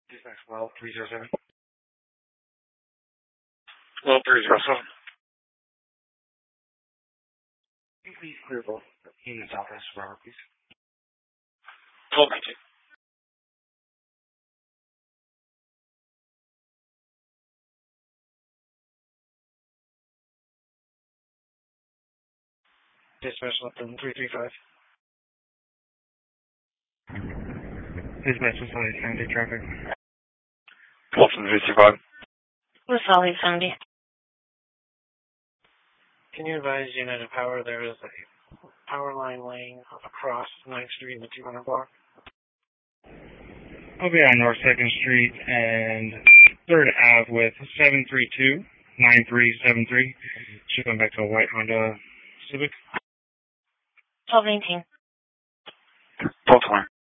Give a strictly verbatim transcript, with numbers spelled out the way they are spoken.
Dispatch twelve three zero seven. twelve three zero seven. Please clear both units office, Robert, please. twelve nineteen. Dispatch Lupton three three five. Dispatch Lasali seventy traffic. Lupton three three five. Lasali seventy. Can you advise United Power there is a power line laying across ninth Street in the two hundred block? I'll be on North second Street and third Ave with seven three two nine three seven three. Should come back to a white Honda Civic. twelve nineteen. twelve twenty.